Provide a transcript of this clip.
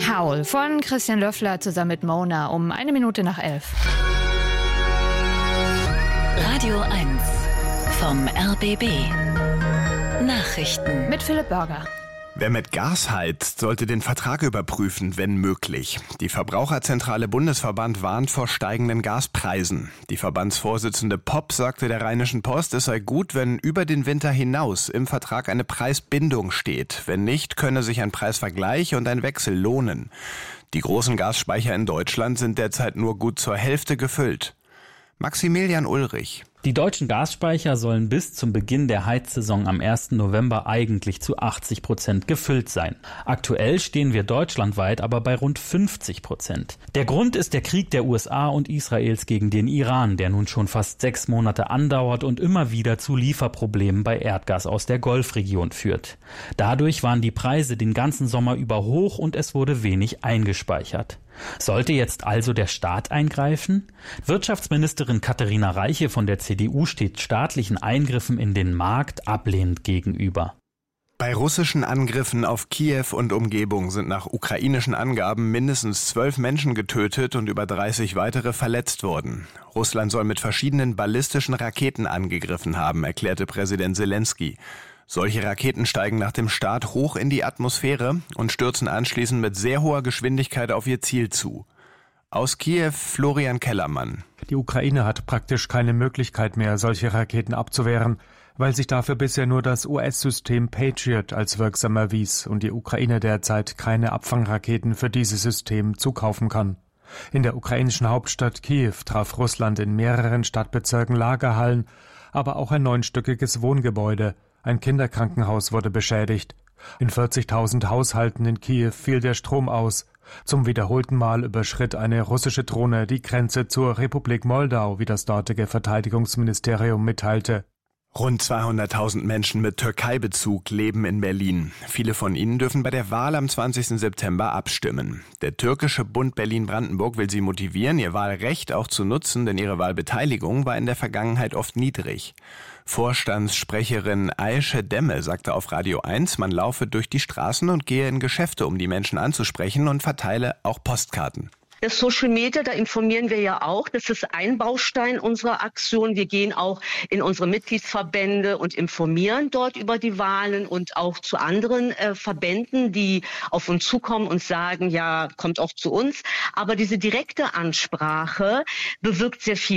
Howl von Christian Löffler zusammen mit Mona um 11:01. Radio 1 vom RBB. Nachrichten Mit Philipp Börger. Wer mit Gas heizt, sollte den Vertrag überprüfen, wenn möglich. Die Verbraucherzentrale Bundesverband warnt vor steigenden Gaspreisen. Die Verbandsvorsitzende Popp sagte der Rheinischen Post, es sei gut, wenn über den Winter hinaus im Vertrag eine Preisbindung steht. Wenn nicht, könne sich ein Preisvergleich und ein Wechsel lohnen. Die großen Gasspeicher in Deutschland sind derzeit nur gut zur Hälfte gefüllt. Maximilian Ulrich. Die deutschen Gasspeicher sollen bis zum Beginn der Heizsaison am 1. November eigentlich zu 80% gefüllt sein. Aktuell stehen wir deutschlandweit aber bei rund 50%. Der Grund ist der Krieg der USA und Israels gegen den Iran, der nun schon fast 6 Monate andauert und immer wieder zu Lieferproblemen bei Erdgas aus der Golfregion führt. Dadurch waren die Preise den ganzen Sommer über hoch und es wurde wenig eingespeichert. Sollte jetzt also der Staat eingreifen? Wirtschaftsministerin Katharina Reiche von der CDU steht staatlichen Eingriffen in den Markt ablehnend gegenüber. Bei russischen Angriffen auf Kiew und Umgebung sind nach ukrainischen Angaben mindestens 12 Menschen getötet und über 30 weitere verletzt worden. Russland soll mit verschiedenen ballistischen Raketen angegriffen haben, erklärte Präsident Selenskyj. Solche Raketen steigen nach dem Start hoch in die Atmosphäre und stürzen anschließend mit sehr hoher Geschwindigkeit auf ihr Ziel zu. Aus Kiew Florian Kellermann. Die Ukraine hat praktisch keine Möglichkeit mehr, solche Raketen abzuwehren, weil sich dafür bisher nur das US-System Patriot als wirksam erwies und die Ukraine derzeit keine Abfangraketen für dieses System zukaufen kann. In der ukrainischen Hauptstadt Kiew traf Russland in mehreren Stadtbezirken Lagerhallen, aber auch ein 9-stöckiges Wohngebäude. Ein Kinderkrankenhaus wurde beschädigt. In 40.000 Haushalten in Kiew fiel der Strom aus. Zum wiederholten Mal überschritt eine russische Drohne die Grenze zur Republik Moldau, wie das dortige Verteidigungsministerium mitteilte. Rund 200.000 Menschen mit Türkei-Bezug leben in Berlin. Viele von ihnen dürfen bei der Wahl am 20. September abstimmen. Der türkische Bund Berlin-Brandenburg will sie motivieren, ihr Wahlrecht auch zu nutzen, denn ihre Wahlbeteiligung war in der Vergangenheit oft niedrig. Vorstandssprecherin Ayşe Demme sagte auf Radio 1, man laufe durch die Straßen und gehe in Geschäfte, um die Menschen anzusprechen und verteile auch Postkarten. Das Social Media, da informieren wir ja auch. Das ist ein Baustein unserer Aktion. Wir gehen auch in unsere Mitgliedsverbände und informieren dort über die Wahlen und auch zu anderen Verbänden, die auf uns zukommen und sagen, ja, kommt auch zu uns. Aber diese direkte Ansprache bewirkt sehr viel.